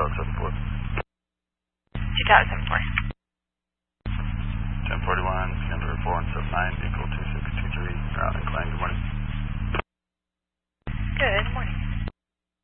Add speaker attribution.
Speaker 1: Tower 74.
Speaker 2: 2 Tower 74.
Speaker 1: 1041, Scandal 4179, vehicle 2623, ground inclined. Good morning.